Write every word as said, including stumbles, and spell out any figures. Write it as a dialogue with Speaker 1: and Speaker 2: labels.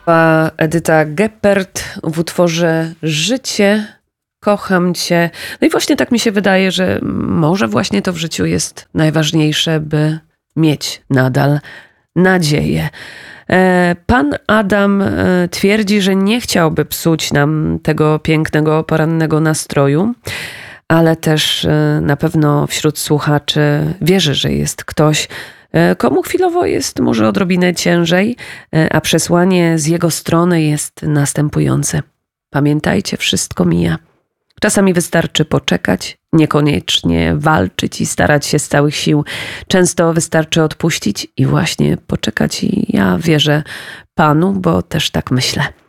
Speaker 1: A Edyta Geppert w utworze Życie, kocham cię. No i właśnie tak mi się wydaje, że może właśnie to w życiu jest najważniejsze, by mieć nadal nadzieję. Pan Adam twierdzi, że nie chciałby psuć nam tego pięknego porannego nastroju, ale też na pewno wśród słuchaczy wierzy, że jest ktoś, komu chwilowo jest może odrobinę ciężej, a przesłanie z jego strony jest następujące. Pamiętajcie, wszystko mija. Czasami wystarczy poczekać, niekoniecznie walczyć i starać się z całych sił. Często wystarczy odpuścić i właśnie poczekać. I ja wierzę Panu, bo też tak myślę.